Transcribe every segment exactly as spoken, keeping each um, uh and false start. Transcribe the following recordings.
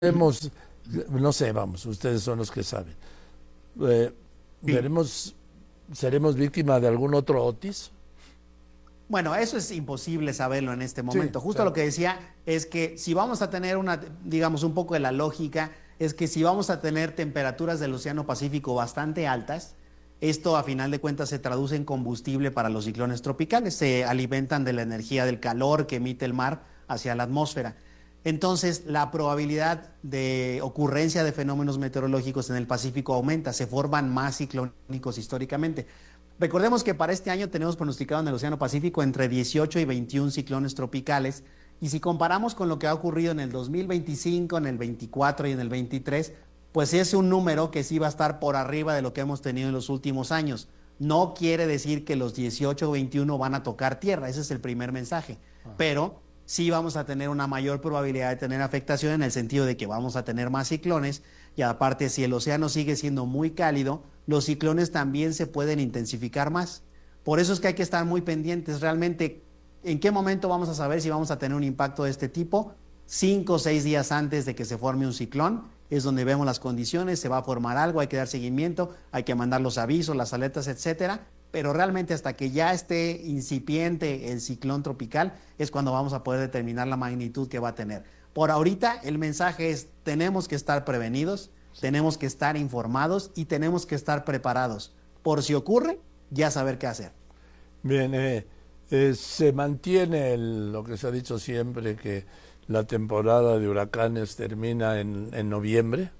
Veremos, no sé, vamos, ustedes son los que saben. Eh, Sí. veremos, ¿seremos víctima de algún otro Otis? Bueno, eso es imposible saberlo en este Sí, momento. Justo lo claro. que decía es que si vamos a tener una, digamos, un poco de la lógica, es que si vamos a tener temperaturas del Océano Pacífico bastante altas, esto a final de cuentas se traduce en combustible para los ciclones tropicales. Se alimentan de la energía del calor que emite el mar hacia la atmósfera. Entonces, la probabilidad de ocurrencia de fenómenos meteorológicos en el Pacífico aumenta, se forman más ciclónicos históricamente. Recordemos que para este año tenemos pronosticado en el Océano Pacífico entre dieciocho y veintiún ciclones tropicales, y si comparamos con lo que ha ocurrido en el dos mil veinticinco, en el veinticuatro y en el veintitrés, pues es un número que sí va a estar por arriba de lo que hemos tenido en los últimos años. No quiere decir que los dieciocho o veintiuno van a tocar tierra, ese es el primer mensaje, pero sí vamos a tener una mayor probabilidad de tener afectación en el sentido de que vamos a tener más ciclones, y aparte, si el océano sigue siendo muy cálido, los ciclones también se pueden intensificar más. Por eso es que hay que estar muy pendientes realmente. ¿En qué momento vamos a saber si vamos a tener un impacto de este tipo? Cinco o seis días antes de que se forme un ciclón es donde vemos las condiciones, se va a formar algo, hay que dar seguimiento, hay que mandar los avisos, las alertas, etcétera. Pero realmente hasta que ya esté incipiente el ciclón tropical es cuando vamos a poder determinar la magnitud que va a tener. Por ahorita el mensaje es: tenemos que estar prevenidos, tenemos que estar informados y tenemos que estar preparados. Por si ocurre, ya saber qué hacer. Bien, eh, eh, se mantiene el- lo que se ha dicho siempre, que la temporada de huracanes termina en, en noviembre,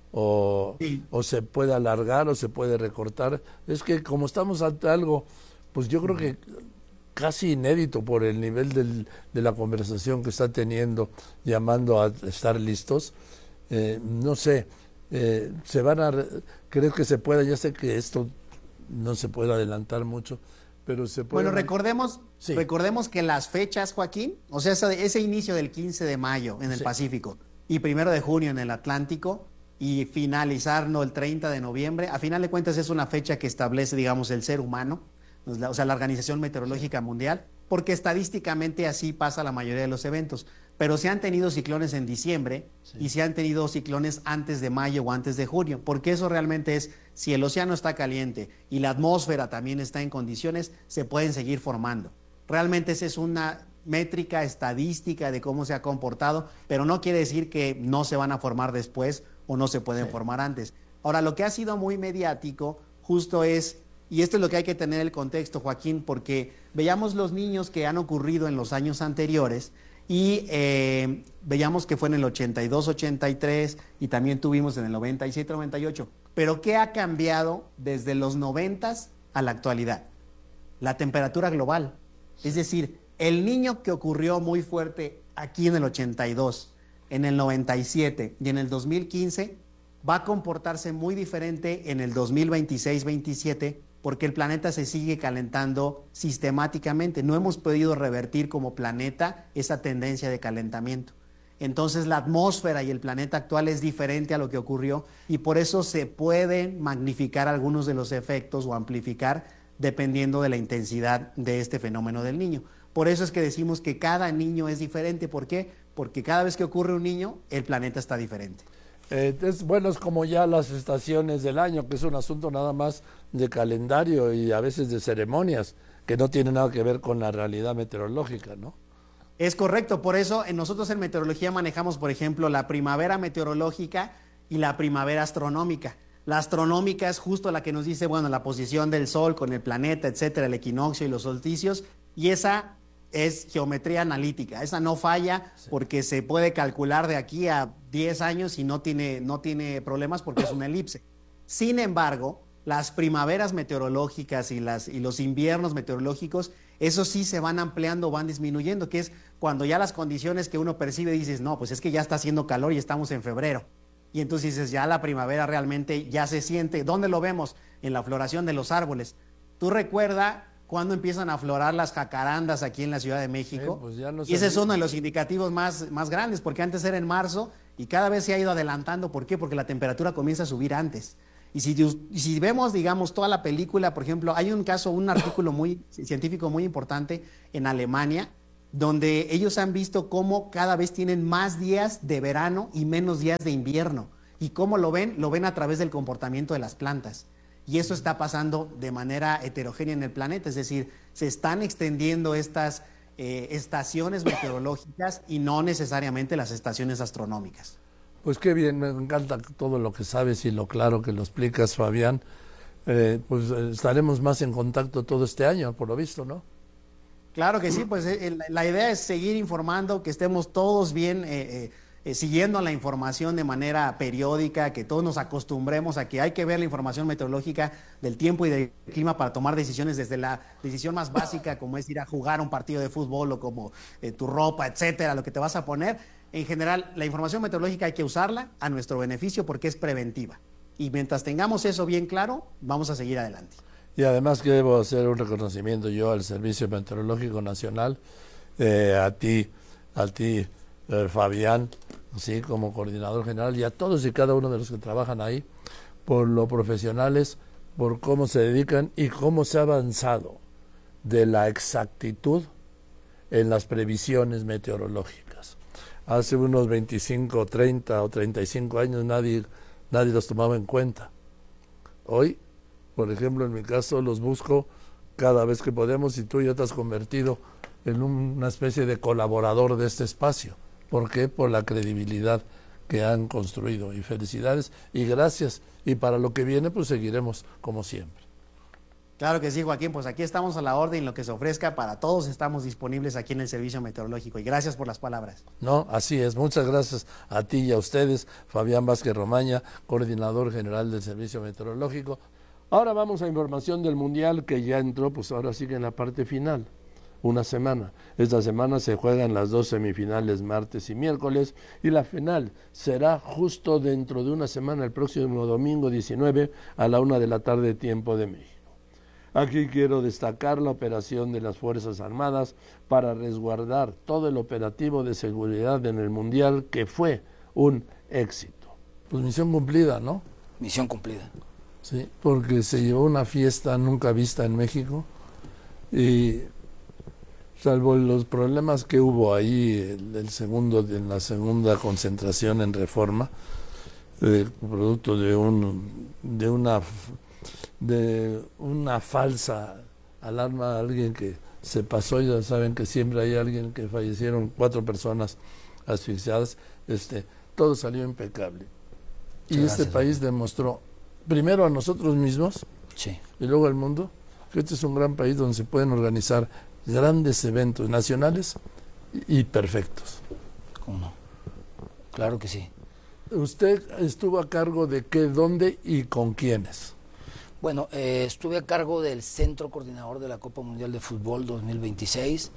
o, Sí. o se puede alargar o se puede recortar. Es que como estamos ante algo, pues yo creo que casi inédito por el nivel del- de la conversación que está teniendo, llamando a estar listos. Eh, no sé, eh, se van a, re- ¿crees que se pueda? Ya sé que esto no se puede adelantar mucho, pero se puede Bueno, man- recordemos, sí, recordemos que las fechas, Joaquín, o sea, ese, ese inicio del quince de mayo en el sí, Pacífico y primero de junio en el Atlántico y finalizarlo el treinta de noviembre, a final de cuentas es una fecha que establece, digamos, el ser humano, o sea, la Organización sí, Meteorológica Mundial, porque estadísticamente así pasa la mayoría de los eventos. Pero se han tenido ciclones en diciembre y sí. se han tenido ciclones antes de mayo o antes de junio, porque eso realmente es, si el océano está caliente y la atmósfera también está en condiciones, se pueden seguir formando. Realmente esa es una métrica estadística de cómo se ha comportado, pero no quiere decir que no se van a formar después o no se Sí. pueden formar antes. Ahora, lo que ha sido muy mediático justo es, y esto es lo que hay que tener el contexto, Joaquín, porque veíamos los niños que han ocurrido en los años anteriores y eh, veíamos que fue en el ochenta y dos, ochenta y tres y también tuvimos en el noventa y siete, noventa y ocho. Pero ¿qué ha cambiado desde los noventas a la actualidad? La temperatura global. Es decir, el niño que ocurrió muy fuerte aquí en el ochenta y dos, en el noventa y siete y en el dos mil quince va a comportarse muy diferente en el dos mil veintiséis veintisiete, porque el planeta se sigue calentando sistemáticamente. No hemos podido revertir como planeta esa tendencia de calentamiento. Entonces la atmósfera y el planeta actual es diferente a lo que ocurrió, y por eso se pueden magnificar algunos de los efectos o amplificar dependiendo de la intensidad de este fenómeno del niño. Por eso es que decimos que cada niño es diferente. ¿Por qué? Porque cada vez que ocurre un niño, el planeta está diferente. Eh, es bueno, es como ya las estaciones del año, que es un asunto nada más de calendario y a veces de ceremonias, que no tiene nada que ver con la realidad meteorológica, ¿no? Es correcto, por eso en nosotros en meteorología manejamos, por ejemplo, la primavera meteorológica y la primavera astronómica. La astronómica es justo la que nos dice, bueno, la posición del Sol con el planeta, etcétera, el equinoccio y los solsticios, y esa es geometría analítica. Esa no falla Sí. porque se puede calcular de aquí a diez años y no tiene, no tiene problemas porque es una elipse. Sin embargo, las primaveras meteorológicas y, las, y los inviernos meteorológicos, esos sí se van ampliando, van disminuyendo, que es cuando ya las condiciones que uno percibe dices, no, pues es que ya está haciendo calor y estamos en febrero. Y entonces dices, ya la primavera realmente ya se siente. ¿Dónde lo vemos? En la floración de los árboles. ¿Tú recuerda cuándo empiezan a florar las jacarandas aquí en la Ciudad de Sí, México? pues ya no Y se ese es di- uno de los indicativos más, más grandes, porque antes era en marzo y cada vez se ha ido adelantando. ¿Por qué? Porque la temperatura comienza a subir antes. Y si, y si vemos, digamos, toda la película, por ejemplo, hay un caso, un artículo muy científico muy importante en Alemania, donde ellos han visto cómo cada vez tienen más días de verano y menos días de invierno. ¿Y cómo lo ven? Lo ven a través del comportamiento de las plantas. Y eso está pasando de manera heterogénea en el planeta, es decir, se están extendiendo estas eh, estaciones meteorológicas y no necesariamente las estaciones astronómicas. Pues qué bien, me encanta todo lo que sabes y lo claro que lo explicas, Fabián. Eh, pues estaremos más en contacto todo este año, por lo visto, ¿no? Claro que sí, pues eh, la idea es seguir informando, que estemos todos bien eh, eh, eh, siguiendo la información de manera periódica, que todos nos acostumbremos a que hay que ver la información meteorológica del tiempo y del clima para tomar decisiones, desde la decisión más básica, como es ir a jugar un partido de fútbol o como eh, tu ropa, etcétera, lo que te vas a poner. En general, la información meteorológica hay que usarla a nuestro beneficio porque es preventiva. Y mientras tengamos eso bien claro, vamos a seguir adelante. Y además que debo hacer un reconocimiento yo al Servicio Meteorológico Nacional, eh, a ti, a ti, eh, Fabián, así como coordinador general, y a todos y cada uno de los que trabajan ahí, por lo profesionales, por cómo se dedican y cómo se ha avanzado de la exactitud en las previsiones meteorológicas. Hace unos veinticinco, treinta o treinta y cinco años nadie, nadie los tomaba en cuenta. Hoy, por ejemplo, en mi caso, los busco cada vez que podemos y tú ya te has convertido en una especie de colaborador de este espacio. ¿Por qué? Por la credibilidad que han construido. Y felicidades y gracias. Y para lo que viene, pues seguiremos como siempre. Claro que sí, Joaquín, pues aquí estamos a la orden, lo que se ofrezca para todos estamos disponibles aquí en el Servicio Meteorológico y gracias por las palabras. No, así es, muchas gracias a ti y a ustedes, Fabián Vázquez Romaña, coordinador general del Servicio Meteorológico. Ahora vamos a información del Mundial que ya entró, pues ahora sigue en la parte final, una semana. Esta semana se juegan las dos semifinales, martes y miércoles, y la final será justo dentro de una semana, el próximo domingo diecinueve a la una de la tarde, tiempo de México. Aquí quiero destacar la operación de las Fuerzas Armadas para resguardar todo el operativo de seguridad en el Mundial, que fue un éxito. Pues misión cumplida, ¿no? Misión cumplida. Sí, porque se llevó una fiesta nunca vista en México y salvo los problemas que hubo ahí el, el segundo, en la segunda concentración en Reforma, eh, producto de un de una de una falsa alarma a alguien que se pasó, ya saben que siempre hay alguien que fallecieron cuatro personas asfixiadas, este, todo salió impecable. Y Muchas este gracias, país demostró, primero a nosotros mismos, sí, y luego al mundo, que este es un gran país donde se pueden organizar grandes eventos nacionales y, y perfectos. ¿Cómo no? Claro que sí. ¿Usted estuvo a cargo de qué, dónde y con quiénes? Bueno, eh, estuve a cargo del Centro Coordinador de la Copa Mundial de Fútbol dos mil veintiséis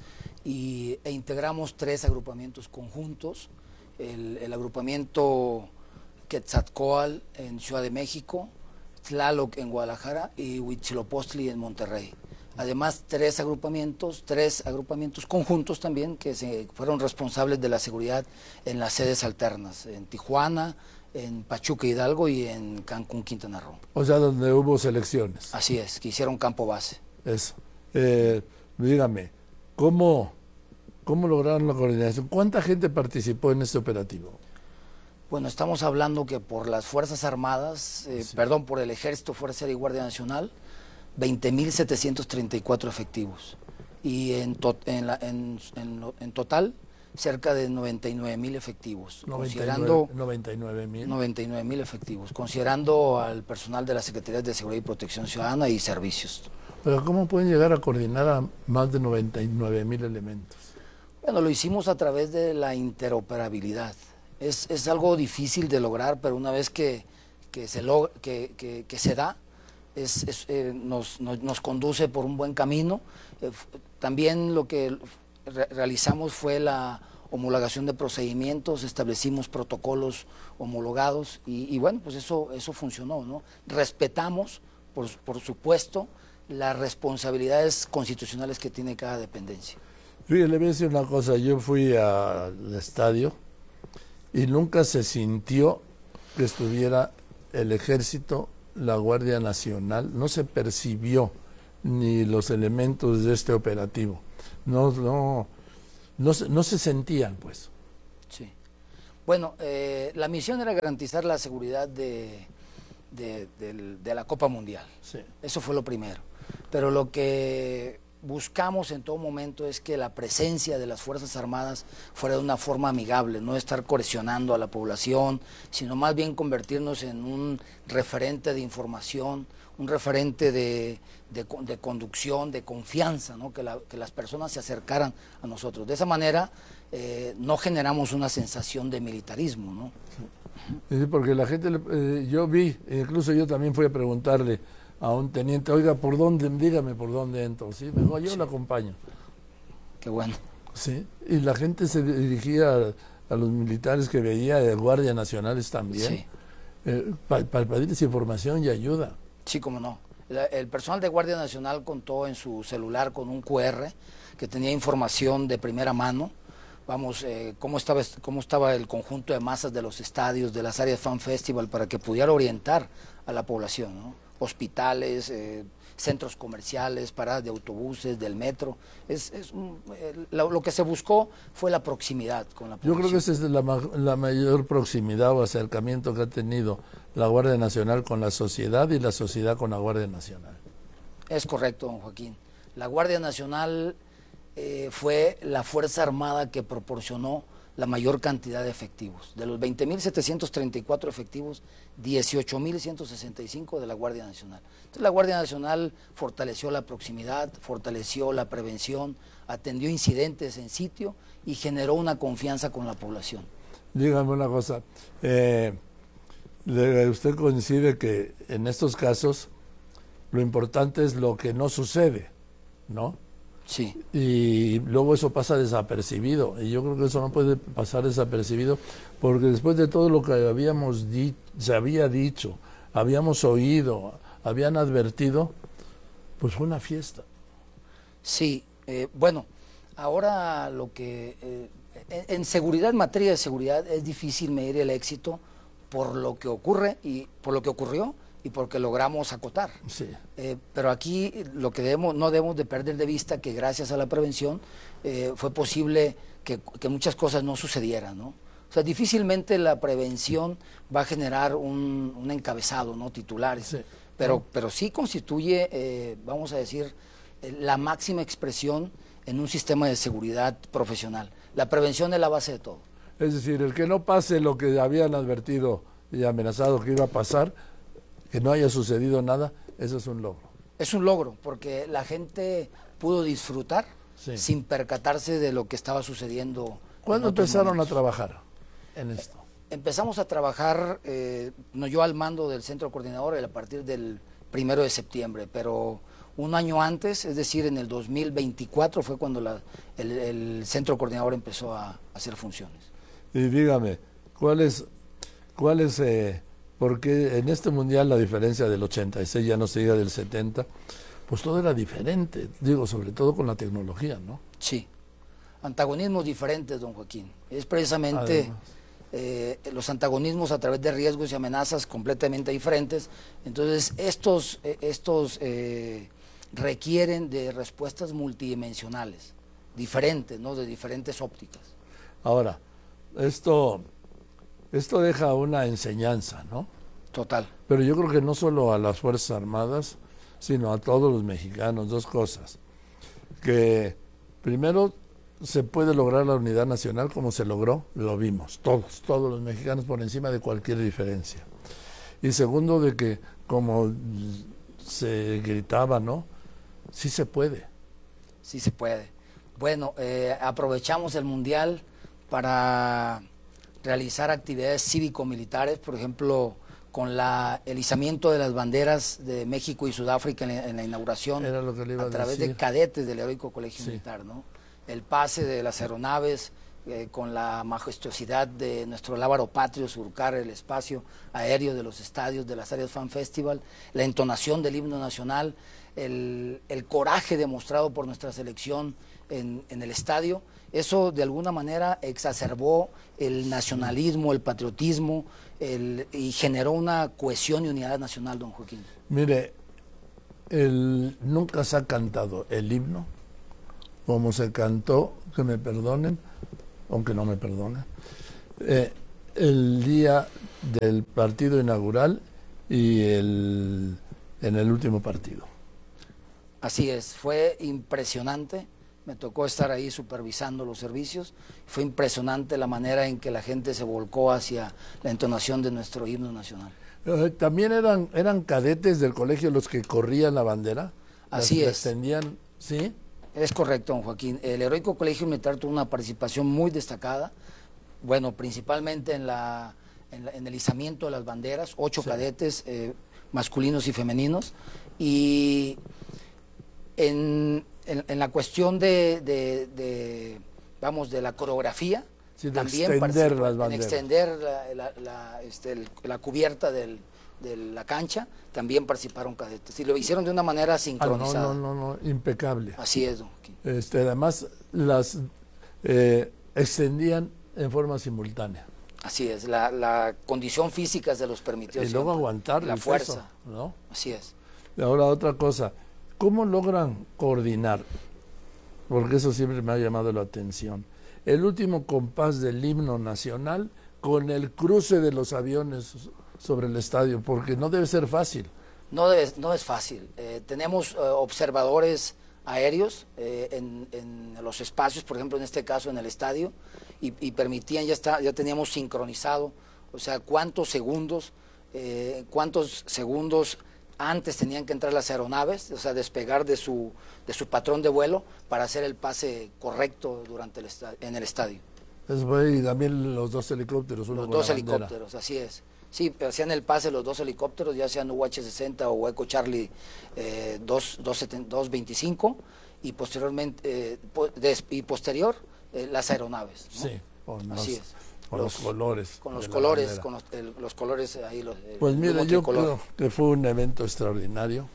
y, e integramos tres agrupamientos conjuntos. El, el agrupamiento Quetzalcóatl en Ciudad de México, Tlaloc en Guadalajara y Huitzilopochtli en Monterrey. Además, tres agrupamientos, tres agrupamientos conjuntos también que se fueron responsables de la seguridad en las sedes alternas, en Tijuana, en Pachuca, Hidalgo y en Cancún, Quintana Roo. O sea, donde hubo selecciones. Así es, que hicieron campo base. Eso. Eh, dígame, ¿cómo, ¿cómo lograron la coordinación? ¿Cuánta gente participó en este operativo? Bueno, estamos hablando que por las Fuerzas Armadas, eh, sí. perdón, por el Ejército, Fuerza Aérea y Guardia Nacional, veinte mil setecientos treinta y cuatro efectivos. Y en, to, en, la, en, en, en total, cerca de noventa y nueve mil efectivos. Considerando noventa y nueve mil. noventa y nueve mil efectivos, considerando al personal de las Secretarías de Seguridad y Protección Ciudadana y servicios. Pero ¿cómo pueden llegar a coordinar a más de noventa y nueve mil elementos? Bueno, lo hicimos a través de la interoperabilidad. Es, es algo difícil de lograr, pero una vez que, que, se, logra, que, que, que se da, es, es, eh, nos, nos, nos conduce por un buen camino. Eh, también lo que re realizamos fue la homologación de procedimientos, establecimos protocolos homologados y, y bueno, pues eso, eso funcionó, ¿no? Respetamos, por, por supuesto, las responsabilidades constitucionales que tiene cada dependencia. Fíjate, le voy a decir una cosa, yo fui al estadio y nunca se sintió que estuviera el Ejército, la Guardia Nacional, no se percibió ni los elementos de este operativo. No, no, no, se, no se sentían, pues. Sí. Bueno, eh, la misión era garantizar la seguridad de, de, de, de la Copa Mundial. Sí. Eso fue lo primero. Pero lo que buscamos en todo momento es que la presencia de las Fuerzas Armadas fuera de una forma amigable, no estar coercionando a la población, sino más bien convertirnos en un referente de información, un referente de, de, de conducción, de confianza, ¿no? que, la, que las personas se acercaran a nosotros. De esa manera eh, no generamos una sensación de militarismo, ¿no? Sí, porque la gente, eh, yo vi, incluso yo también fui a preguntarle a un teniente, oiga, ¿por dónde? Dígame por dónde entro. Sí, me dijo, yo sí. lo acompaño. Qué bueno. Sí, y la gente se dirigía a, a los militares que veía, de guardias nacionales también, Sí. eh, para pa pedirles información y ayuda. Sí, cómo no. La, el personal de Guardia Nacional contó en su celular con un cu erre que tenía información de primera mano. Vamos, eh, cómo estaba cómo estaba el conjunto de masas de los estadios, de las áreas Fan Festival, para que pudiera orientar a la población, ¿no? Hospitales, eh, centros comerciales, paradas de autobuses, del metro. Es, es un, eh, lo, lo que se buscó fue la proximidad con la población. Yo creo que esa es la, la mayor proximidad o acercamiento que ha tenido la Guardia Nacional con la sociedad y la sociedad con la Guardia Nacional. Es correcto, don Joaquín. La Guardia Nacional eh, fue la Fuerza Armada que proporcionó la mayor cantidad de efectivos. De los veinte mil setecientos treinta y cuatro efectivos, dieciocho mil ciento sesenta y cinco de la Guardia Nacional. Entonces la Guardia Nacional fortaleció la proximidad, fortaleció la prevención, atendió incidentes en sitio y generó una confianza con la población. Dígame una cosa, eh, usted coincide que en estos casos lo importante es lo que no sucede, ¿no? Sí. Y luego eso pasa desapercibido, y yo creo que eso no puede pasar desapercibido, porque después de todo lo que habíamos di se había dicho, habíamos oído, habían advertido, pues fue una fiesta. Sí, eh, bueno, ahora lo que, eh, en, en seguridad, en materia de seguridad, es difícil medir el éxito por lo que ocurre y por lo que ocurrió y porque logramos acotar. Sí. Eh, pero aquí lo que debemos, no debemos de perder de vista que gracias a la prevención eh, fue posible que, que muchas cosas no sucedieran, ¿no? O sea, difícilmente la prevención va a generar un, un encabezado, ¿no? Titulares, Sí. pero, No. pero sí constituye, eh, vamos a decir, eh, la máxima expresión en un sistema de seguridad profesional. La prevención es la base de todo. Es decir, el que no pase lo que habían advertido y amenazado que iba a pasar, que no haya sucedido nada, eso es un logro. Es un logro, porque la gente pudo disfrutar Sí. sin percatarse de lo que estaba sucediendo. ¿Cuándo en otros empezaron momentos. a trabajar en esto? Empezamos a trabajar, eh, no yo al mando del centro coordinador a partir del primero de septiembre, pero un año antes, es decir, en el dos mil veinticuatro fue cuando la, el, el centro coordinador empezó a, a hacer funciones. Y dígame, ¿cuál es, cuál es eh, porque en este mundial la diferencia del ochenta y seis, ya no se diga del setenta, pues todo era diferente, digo, sobre todo con la tecnología, ¿no? Sí, antagonismos diferentes, don Joaquín. Es precisamente Además. eh, los antagonismos a través de riesgos y amenazas completamente diferentes. Entonces, estos, eh, estos eh, requieren de respuestas multidimensionales, diferentes, ¿no? De diferentes ópticas. Ahora, esto, esto deja una enseñanza, ¿no? Total. Pero yo creo que no solo a las Fuerzas Armadas, sino a todos los mexicanos, dos cosas. Que primero se puede lograr la unidad nacional como se logró, lo vimos, todos, todos los mexicanos por encima de cualquier diferencia. Y segundo, de que como se gritaba, ¿no? Sí se puede. Sí se puede. Bueno, eh, aprovechamos el Mundial para realizar actividades cívico-militares, por ejemplo, con la, el izamiento de las banderas de México y Sudáfrica en la, en la inauguración, Era lo que le iba a a través decir. de cadetes del Heroico Colegio Sí. Militar, ¿no? El pase de las aeronaves eh, con la majestuosidad de nuestro lábaro patrio, surcar el espacio aéreo de los estadios, de las áreas Fan Festival, la entonación del himno nacional, el, el coraje demostrado por nuestra selección en, en el estadio. Eso de alguna manera exacerbó el nacionalismo, el patriotismo el, y generó una cohesión y unidad nacional, don Joaquín. Mire, el, nunca se ha cantado el himno como se cantó, que me perdonen, aunque no me perdonen, eh, el día del partido inaugural y el, en el último partido. Así es, fue impresionante, me tocó estar ahí supervisando los servicios, fue impresionante la manera en que la gente se volcó hacia la entonación de nuestro himno nacional. Eh, ¿También eran, eran cadetes del colegio los que corrían la bandera? Así las, es. Extendían, ¿sí? Es correcto, don Joaquín. El Heroico Colegio Militar tuvo una participación muy destacada, bueno, principalmente en, la, en, la, en el izamiento de las banderas, ocho sí. cadetes eh, masculinos y femeninos, y en, en, en la cuestión de, de, de, vamos, de la coreografía, sí, de también extender las banderas. En extender la, la, la, este, el, la cubierta del, de la cancha, también participaron cadetes, y lo hicieron de una manera sincronizada. Ah, no, no, no, no, impecable. Así es, don Joaquín. Este, además, las eh, extendían en forma simultánea. Así es, la, la condición física se los permitió. Y luego aguantar la fuerza, peso, ¿no? Así es. Y ahora otra cosa, ¿cómo logran coordinar? Porque eso siempre me ha llamado la atención. El último compás del himno nacional con el cruce de los aviones sobre el estadio, porque no debe ser fácil. No, debe, no es fácil. Eh, tenemos eh, observadores aéreos eh, en, en los espacios, por ejemplo en este caso en el estadio, y, y permitían, ya está, ya teníamos sincronizado, o sea, cuántos segundos, eh, cuántos segundos antes tenían que entrar las aeronaves, o sea, despegar de su, de su patrón de vuelo para hacer el pase correcto durante el estadio, en el estadio. Eso fue, y también los dos helicópteros, uno Los con dos la helicópteros, así es. Sí, hacían el pase los dos helicópteros, ya sean U H sesenta o Echo Charlie eh, dos veinticinco, y posteriormente eh, po des, y posterior eh, las aeronaves, ¿no? Sí, con así los, es. Con los, los colores. Con los colores, con los, el, los colores ahí. Los, pues mire, yo creo que fue un evento extraordinario,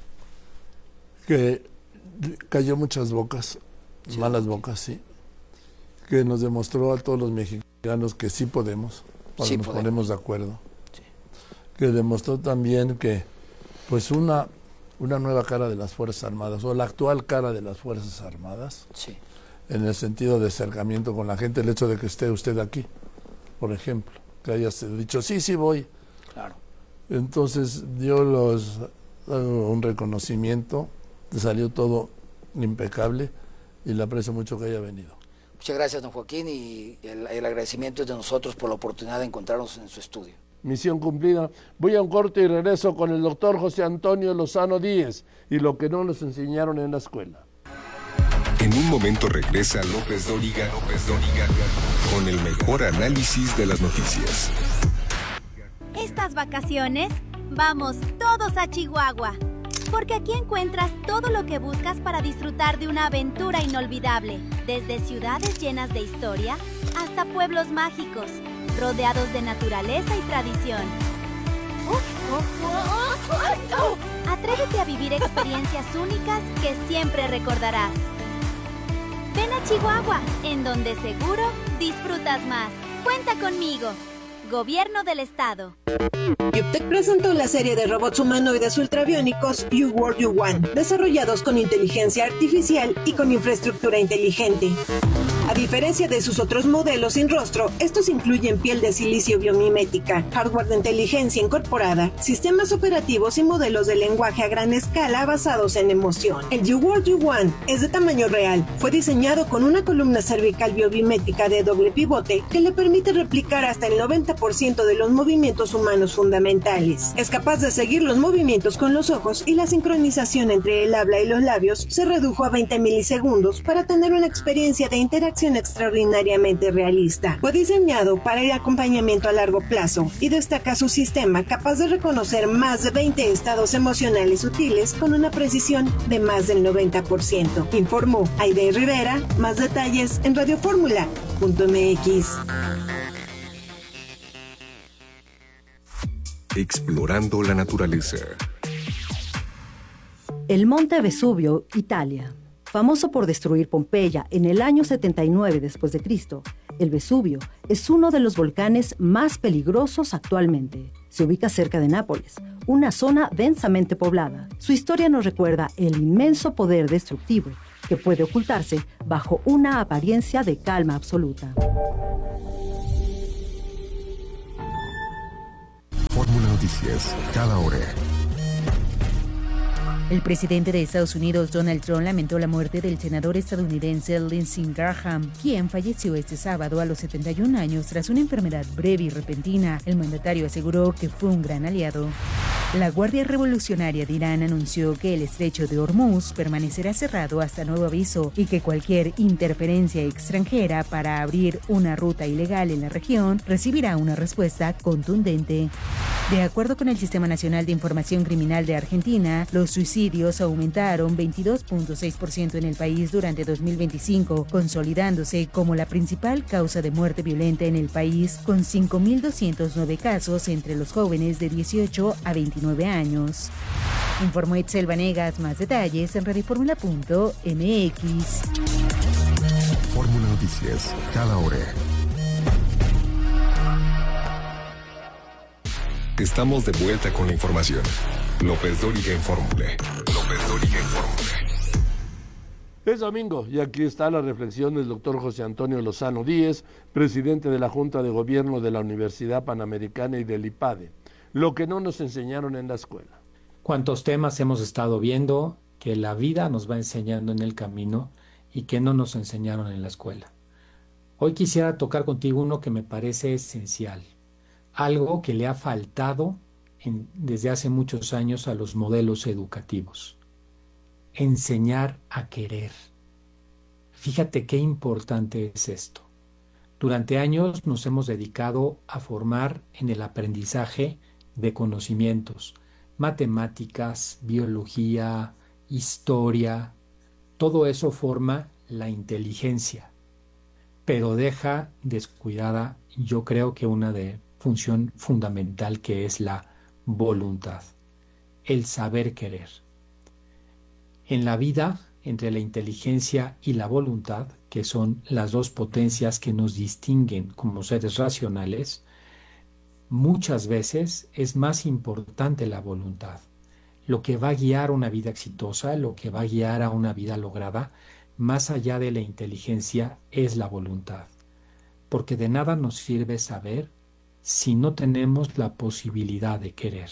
que cayó muchas bocas, sí, malas sí. bocas, sí, que nos demostró a todos los mexicanos que sí podemos, cuando sí nos podemos. ponemos de acuerdo. Que demostró también que pues una, una nueva cara de las Fuerzas Armadas, o la actual cara de las Fuerzas Armadas, sí. en el sentido de acercamiento con la gente, el hecho de que esté usted aquí, por ejemplo, que haya dicho, sí, sí voy. Claro. Entonces dio los, un reconocimiento, salió todo impecable, y le aprecio mucho que haya venido. Muchas gracias, don Joaquín, y el, el agradecimiento es de nosotros por la oportunidad de encontrarnos en su estudio. Misión cumplida. Voy a un corte y regreso con el doctor José Antonio Lozano Díez y lo que no nos enseñaron en la escuela. En un momento regresa López Dóriga, López Dóriga con el mejor análisis de las noticias. Estas vacaciones vamos todos a Chihuahua, porque aquí encuentras todo lo que buscas para disfrutar de una aventura inolvidable, desde ciudades llenas de historia hasta pueblos mágicos, rodeados de naturaleza y tradición. Atrévete a vivir experiencias únicas que siempre recordarás. Ven a Chihuahua, en donde seguro disfrutas más. Cuenta conmigo. Gobierno del Estado. Yuptec presentó la serie de robots humanoides ultrabiónicos You World You Want, desarrollados con inteligencia artificial y con infraestructura inteligente. A diferencia de sus otros modelos sin rostro, estos incluyen piel de silicio biomimética, hardware de inteligencia incorporada, sistemas operativos y modelos de lenguaje a gran escala basados en emoción. El You World You Want es de tamaño real. Fue diseñado con una columna cervical biomimética de doble pivote que le permite replicar hasta el noventa por ciento de los movimientos humanos fundamentales. Es capaz de seguir los movimientos con los ojos y la sincronización entre el habla y los labios se redujo a veinte milisegundos para tener una experiencia de interacción extraordinariamente realista. Fue diseñado para el acompañamiento a largo plazo y destaca su sistema capaz de reconocer más de veinte estados emocionales sutiles con una precisión de más del noventa por ciento. Informó Aide Rivera. Más detalles en radioformula punto m x. Explorando la naturaleza. El Monte Vesubio, Italia. Famoso por destruir Pompeya en el año setenta y nueve después de Cristo, el Vesubio es uno de los volcanes más peligrosos actualmente. Se ubica cerca de Nápoles, una zona densamente poblada. Su historia nos recuerda el inmenso poder destructivo que puede ocultarse bajo una apariencia de calma absoluta. Fórmula Noticias, cada hora. El presidente de Estados Unidos, Donald Trump, lamentó la muerte del senador estadounidense Lindsey Graham, quien falleció este sábado a los setenta y un años tras una enfermedad breve y repentina. El mandatario aseguró que fue un gran aliado. La Guardia Revolucionaria de Irán anunció que el estrecho de Hormuz permanecerá cerrado hasta nuevo aviso y que cualquier interferencia extranjera para abrir una ruta ilegal en la región recibirá una respuesta contundente. De acuerdo con el Sistema Nacional de Información Criminal de Argentina, los suicidios aumentaron veintidós punto seis por ciento en el país durante dos mil veinticinco, consolidándose como la principal causa de muerte violenta en el país, con cinco mil doscientos nueve casos entre los jóvenes de dieciocho a veintinueve años. Informó Itzel Vanegas. Más detalles en radioformula punto m x. Fórmula Noticias, cada hora. Estamos de vuelta con la información. López Dóriga en Fórmula. López Dóriga en Fórmula. Es domingo y aquí está la reflexión del doctor José Antonio Lozano Díez, presidente de la Junta de Gobierno de la Universidad Panamericana y del IPADE. Lo que no nos enseñaron en la escuela. ¿Cuántos temas hemos estado viendo que la vida nos va enseñando en el camino y que no nos enseñaron en la escuela? Hoy quisiera tocar contigo uno que me parece esencial, algo que le ha faltado en, desde hace muchos años a los modelos educativos. Enseñar a querer. Fíjate qué importante es esto. Durante años nos hemos dedicado a formar en el aprendizaje de conocimientos, matemáticas, biología, historia. Todo eso forma la inteligencia, pero deja descuidada, yo creo que una de función fundamental, que es la voluntad, el saber querer. En la vida, entre la inteligencia y la voluntad, que son las dos potencias que nos distinguen como seres racionales, muchas veces es más importante la voluntad. Lo que va a guiar una vida exitosa, lo que va a guiar a una vida lograda, más allá de la inteligencia, es la voluntad. Porque de nada nos sirve saber si no tenemos la posibilidad de querer.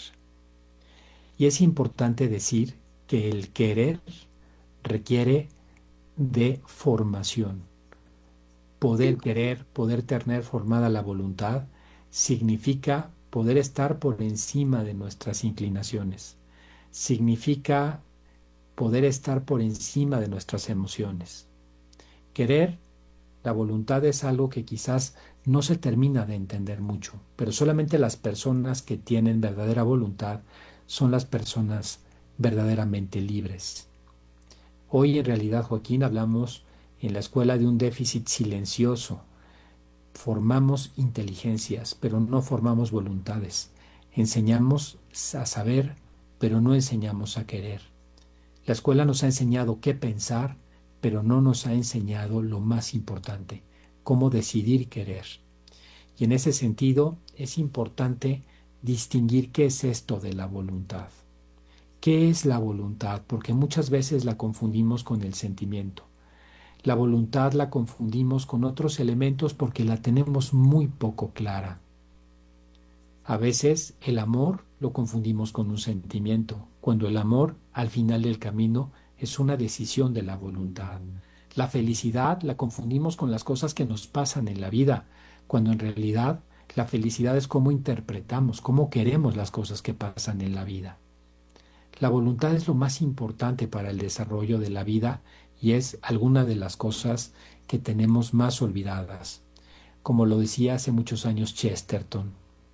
Y es importante decir que el querer requiere de formación. Poder querer, poder tener formada la voluntad, significa poder estar por encima de nuestras inclinaciones. Significa poder estar por encima de nuestras emociones. Querer, la voluntad, es algo que quizás no se termina de entender mucho, pero solamente las personas que tienen verdadera voluntad son las personas verdaderamente libres. Hoy en realidad, Joaquín, hablamos en la escuela de un déficit silencioso. Formamos inteligencias, pero no formamos voluntades. Enseñamos a saber, pero no enseñamos a querer. La escuela nos ha enseñado qué pensar, pero no nos ha enseñado lo más importante, cómo decidir querer. Y en ese sentido es importante distinguir qué es esto de la voluntad. ¿Qué es la voluntad? Porque muchas veces la confundimos con el sentimiento. La voluntad la confundimos con otros elementos porque la tenemos muy poco clara. A veces el amor lo confundimos con un sentimiento, cuando el amor, al final del camino, es una decisión de la voluntad. La felicidad la confundimos con las cosas que nos pasan en la vida, cuando en realidad la felicidad es cómo interpretamos, cómo queremos las cosas que pasan en la vida. La voluntad es lo más importante para el desarrollo de la vida y es alguna de las cosas que tenemos más olvidadas. Como lo decía hace muchos años Chesterton,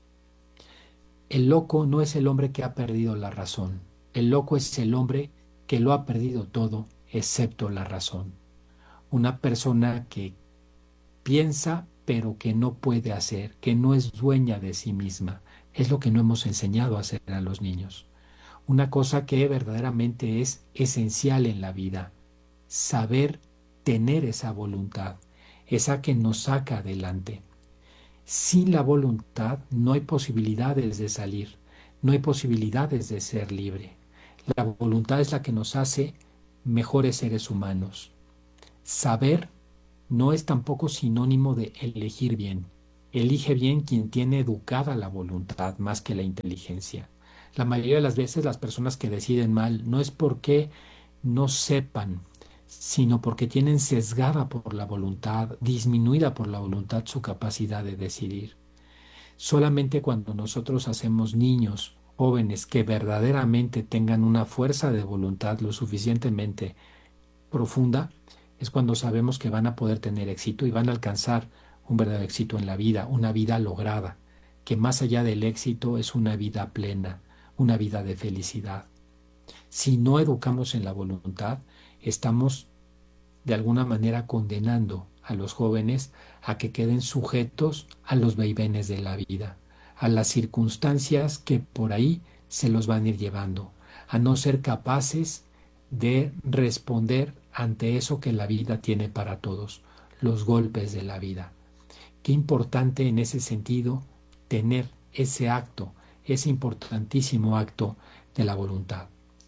el loco no es el hombre que ha perdido la razón, el loco es el hombre que lo ha perdido todo excepto la razón. Una persona que piensa pero que no puede hacer, que no es dueña de sí misma, es lo que no hemos enseñado a hacer a los niños. Una cosa que verdaderamente es esencial en la vida, saber tener esa voluntad, esa que nos saca adelante. Sin la voluntad no hay posibilidades de salir, no hay posibilidades de ser libre. La voluntad es la que nos hace mejores seres humanos. Saber no es tampoco sinónimo de elegir bien. Elige bien quien tiene educada la voluntad más que la inteligencia. La mayoría de las veces las personas que deciden mal no es porque no sepan, sino porque tienen sesgada por la voluntad, disminuida por la voluntad su capacidad de decidir. Solamente cuando nosotros hacemos niños, jóvenes que verdaderamente tengan una fuerza de voluntad lo suficientemente profunda, es cuando sabemos que van a poder tener éxito y van a alcanzar un verdadero éxito en la vida, una vida lograda, que más allá del éxito es una vida plena, una vida de felicidad. Si no educamos en la voluntad, estamos de alguna manera condenando a los jóvenes a que queden sujetos a los vaivenes de la vida, a las circunstancias que por ahí se los van a ir llevando, a no ser capaces de responder ante eso que la vida tiene para todos, los golpes de la vida. Qué importante en ese sentido tener ese acto, ese importantísimo acto de la voluntad.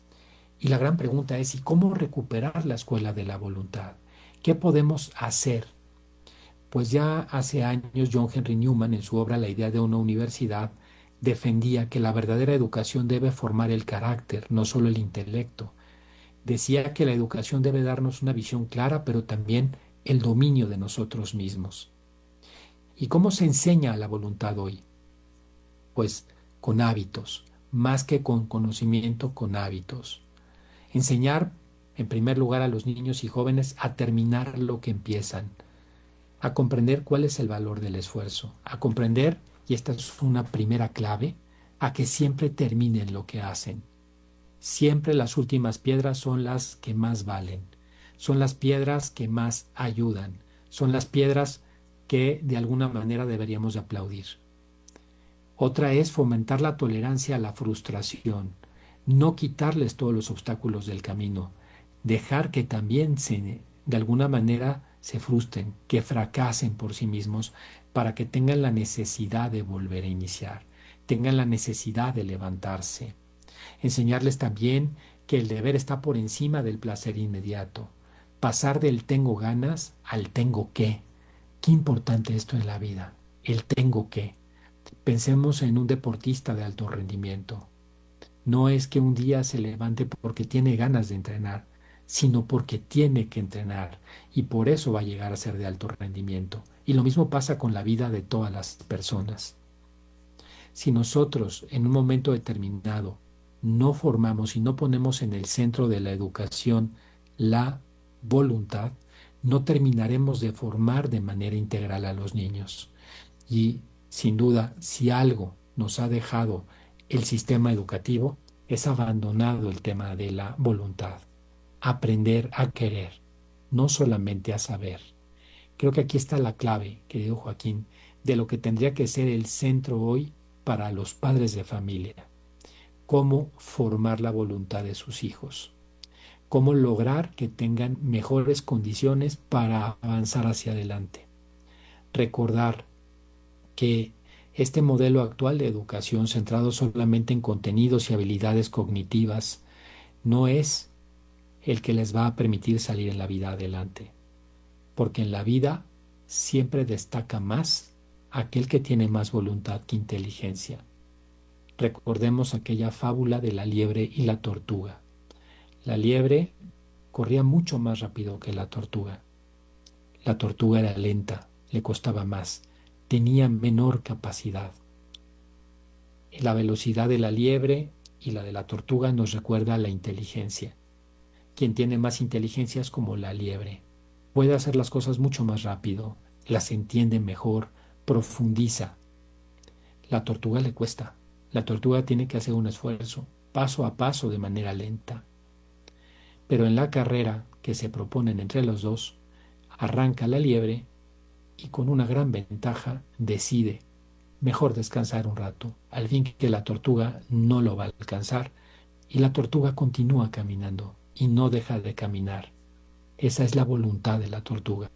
Y la gran pregunta es, ¿y cómo recuperar la escuela de la voluntad? ¿Qué podemos hacer? Pues ya hace años John Henry Newman, en su obra La idea de una universidad, defendía que la verdadera educación debe formar el carácter, no solo el intelecto. Decía que la educación debe darnos una visión clara, pero también el dominio de nosotros mismos. ¿Y cómo se enseña la voluntad hoy? Pues con hábitos, más que con conocimiento, con hábitos. Enseñar, en primer lugar, a los niños y jóvenes a terminar lo que empiezan, a comprender cuál es el valor del esfuerzo, a comprender, y esta es una primera clave, a que siempre terminen lo que hacen. Siempre las últimas piedras son las que más valen, son las piedras que más ayudan, son las piedras que de alguna manera deberíamos de aplaudir. Otra es fomentar la tolerancia a la frustración, no quitarles todos los obstáculos del camino, dejar que también se, de alguna manera se frustren, que fracasen por sí mismos para que tengan la necesidad de volver a iniciar, tengan la necesidad de levantarse. Enseñarles también que el deber está por encima del placer inmediato, pasar del tengo ganas al tengo que. Qué importante esto en la vida, el tengo que. Pensemos en un deportista de alto rendimiento. No es que un día se levante porque tiene ganas de entrenar, sino porque tiene que entrenar y por eso va a llegar a ser de alto rendimiento. Y lo mismo pasa con la vida de todas las personas. Si nosotros en un momento determinado no formamos y no ponemos en el centro de la educación la voluntad, no terminaremos de formar de manera integral a los niños. Y sin duda, si algo nos ha dejado el sistema educativo, es abandonado el tema de la voluntad. Aprender a querer, no solamente a saber. Creo que aquí está la clave, querido Joaquín, de lo que tendría que ser el centro hoy para los padres de familia. Cómo formar la voluntad de sus hijos. Cómo lograr que tengan mejores condiciones para avanzar hacia adelante. Recordar que este modelo actual de educación centrado solamente en contenidos y habilidades cognitivas no es el que les va a permitir salir en la vida adelante, porque en la vida siempre destaca más aquel que tiene más voluntad que inteligencia. Recordemos aquella fábula de la liebre y la tortuga. La liebre corría mucho más rápido que la tortuga. La tortuga era lenta, le costaba más, tenía menor capacidad. La velocidad de la liebre y la de la tortuga nos recuerda a la inteligencia. Quien tiene más inteligencia es como la liebre. Puede hacer las cosas mucho más rápido, las entiende mejor, profundiza. La tortuga le cuesta. La tortuga tiene que hacer un esfuerzo, paso a paso de manera lenta. Pero en la carrera que se proponen entre los dos, arranca la liebre y con una gran ventaja decide mejor descansar un rato, al fin que la tortuga no lo va a alcanzar, y la tortuga continúa caminando y no deja de caminar. Esa es la voluntad de la tortuga.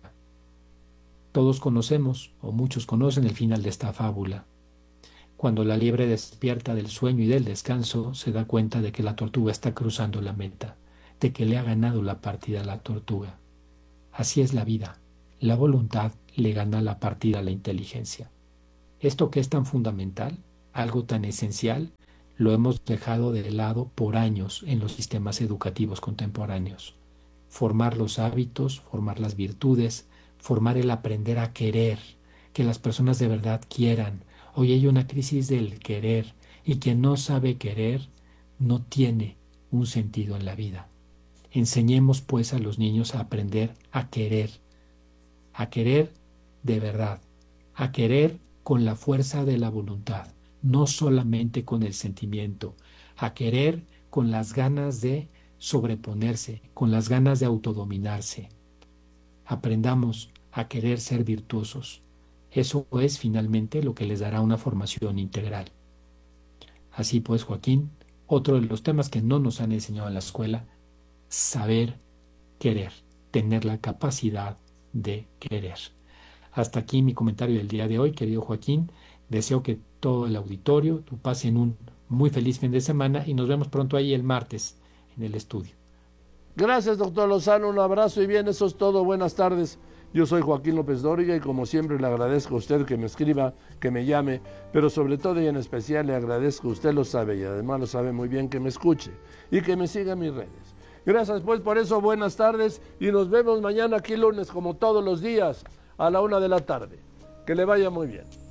Todos conocemos, o muchos conocen, el final de esta fábula. Cuando la liebre despierta del sueño y del descanso, se da cuenta de que la tortuga está cruzando la meta, de que le ha ganado la partida a la tortuga. Así es la vida. La voluntad le gana la partida a la inteligencia. Esto que es tan fundamental, algo tan esencial, lo hemos dejado de lado por años en los sistemas educativos contemporáneos. Formar los hábitos, formar las virtudes, formar el aprender a querer, que las personas de verdad quieran. Hoy hay una crisis del querer, y quien no sabe querer no tiene un sentido en la vida. Enseñemos pues a los niños a aprender a querer, a querer de verdad, a querer con la fuerza de la voluntad, no solamente con el sentimiento, a querer con las ganas de sobreponerse, con las ganas de autodominarse. Aprendamos a querer ser virtuosos. Eso es finalmente lo que les dará una formación integral. Así pues, Joaquín, otro de los temas que no nos han enseñado en la escuela, saber querer, tener la capacidad de querer. Hasta aquí mi comentario del día de hoy, querido Joaquín. Deseo que todo el auditorio tú pasen un muy feliz fin de semana y nos vemos pronto ahí el martes en el estudio. Gracias, doctor Lozano, un abrazo y bien, eso es todo. Buenas tardes. Yo soy Joaquín López Dóriga y como siempre le agradezco a usted que me escriba, que me llame, pero sobre todo y en especial le agradezco, usted lo sabe y además lo sabe muy bien, que me escuche y que me siga en mis redes. Gracias pues por eso, buenas tardes y nos vemos mañana aquí lunes como todos los días a la una de la tarde. Que le vaya muy bien.